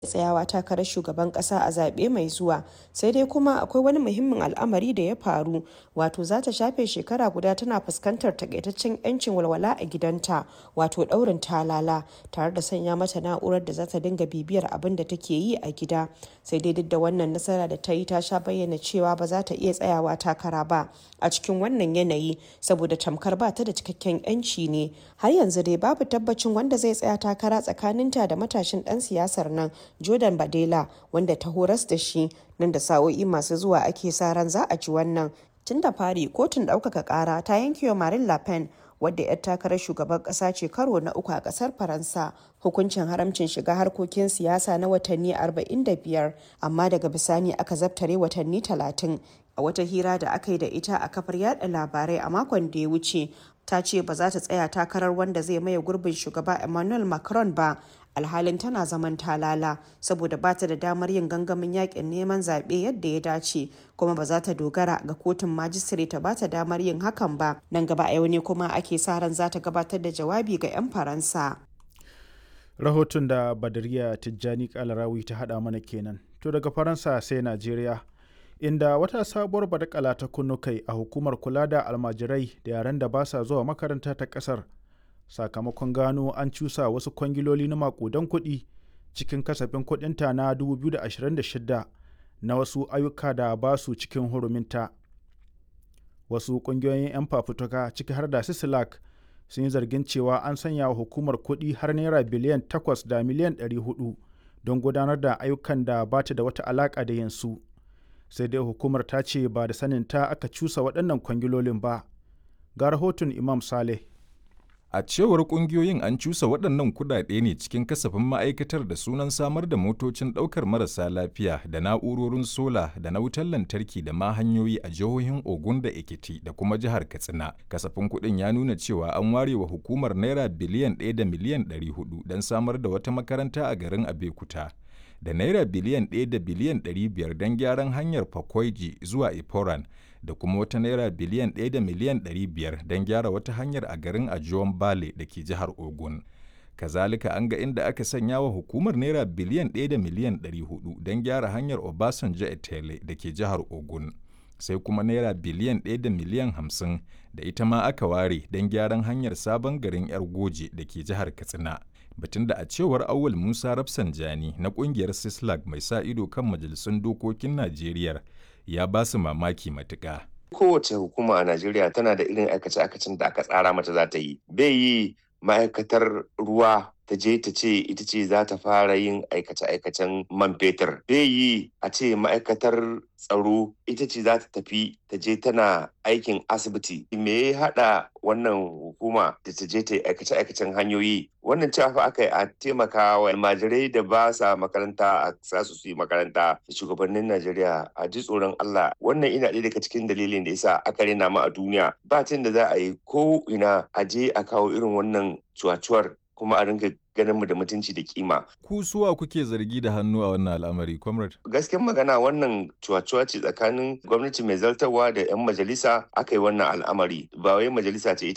tsayawa takarar shugaban kasa a zaɓe mai zuwa, sai dai kuma akwai wani muhimmin al'amari da ya faru, wato za ta shafe shekara guda tana fuskantar takaitaccen 'yancin walwala a gidanta, wato ɗaurin talala, tare da sanya mata na'urar da za ta dinga bibiyar abin da take yi a gida. Sai dai duk da wannan nasara da ta yi, ta sha bayyana cewa ba za ta iya tsayawa takara ba a cikin wannan yanayi, saboda tamkar ba ta da cikakken 'yanci ne. Har yanzu dai babu tabbacin wanda zai tsaya takara tsakaninta da matashin ɗan siyasar nan Jordan Bardella, wanda ta horas da shi. Nan da sa'o'i masu zuwa ake sa ran za a ji wannan. Tun da fari, kotun ɗaukaka ƙara ta yanke wa Marine Le Pen, wadda 'yar takarar shugaban ƙasa ce karo na uku a ƙasar Faransa, hukuncin haramcin shiga harkokin siyasa na watanni 45, amma daga bisani aka zabtare watanni 30. A wata hira da aka yi da ita a kafar yada labarai a makon da ya wuce, ta ce ba za ta tsaya takarar wanda zai maye gurbin shugaba Emmanuel Macron ba, alhalin tana zaman talala, saboda ba ta da damar yin gangamin yakin neman zaɓe yadda ya dace, kuma ba za ta dogara ga kotun majistare ta ba ta damar yin hakan ba. Nan gaba a yau ne kuma ake sa ran za ta gabatar da jawabi ga 'yan Faransa. Rahoton da Badariya Tijjani Kalarawi ta haɗa mana kenan. To daga Faransa sai Najeriya, inda wata sabuwar badakala ta kunnu kai a hukumar kula da almajirai da yaran da ba sa zuwa makaranta ta ƙasar, sakamakon gano an cusa wasu kwangiloli na makudan kuɗi cikin kasafin kuɗinta na 2026 na wasu ayyuka da ba su cikin huruminta. Wasu ƙungiyoyin 'yan fafutuka, ciki har da Sisilak, sun yi zargin cewa an sanya wa hukumar kuɗi har naira biliyan 8 da miliyan 400 don gudanar da ayyukan da ba ta da wata alaƙa da yinsu. Sai dai hukumar ta ce ba da saninta aka cusa waɗannan kwangilolin ba. Ga rahoton Imam Saleh. A cewar ƙungiyoyin, an cusa waɗannan kuɗaɗe ne cikin kasafin ma'aikatar da sunan samar da motocin ɗaukar marasa lafiya da na'urorin sola da na wutar lantarki da ma hanyoyi a jihohin Ogun da Ekiti da kuma jihar Katsina. Kasafin kuɗin ya nuna cewa an ware wa hukumar naira biliyan 1 da miliyan 400 don samar da wata makaranta a garin Abeokuta, da naira biliyan 1 da biliyan 500 don gyaran hanyar Fakwaiji zuwa Iporan, da kuma wata naira biliyan 1 da miliyan 500 don gyara wata hanyar a garin Ajuwan Bale da ke jihar Ogun. Kazalika an ga inda aka sanya wa hukumar naira biliyan 1 da miliyan 400 don gyara hanyar Obasanjo Etele da ke jihar Ogun. Sai kuma naira biliyan 1 da miliyan 50 da ita ma aka ware don gyaran hanyar sabon garin 'Yar Goje da ke jihar Katsina. Batun da a cewar Awul Musa Rafsanjani na kungiyar Sislag mai sa ido kan majalisun dokokin Najeriya ya ba su mamaki matuƙa. Kowace hukuma a Najeriya tana da irin aikace-aikacen da aka tsara mata za ta yi. Bai yi ma'aikatar ruwa ta je ta ce ita ce za ta fara yin aikace-aikacen man fetur. Bai yi a ce ma'aikatar tsaro ita ce za ta tafi ta je tana aikin asibiti. Me ya haɗa wannan hukuma da ta je ta yi aikace-aikacen hanyoyi? Wannan cewa fa aka yi a taimaka wa almajirai da ba sa makaranta a sa su yi makaranta. Shugabannin Najeriya a ji tsoron Allah. Wannan ina ɗaya daga cikin dalilin da yasa aka rena mu a duniya. Ba tun da za a yi ko ina a je a kawo irin wannan cuwacuwar kuma a ringa ganin mu da mutunci da kima. Ku suwa kuke zargi da hannu a wannan al'amari, comrade? Gaskiyar magana, wannan cuwa-cuwa ce tsakanin gwamnati mai zartarwa da 'yan majalisa aka yi wannan al'amari. Ba wai majalisa ce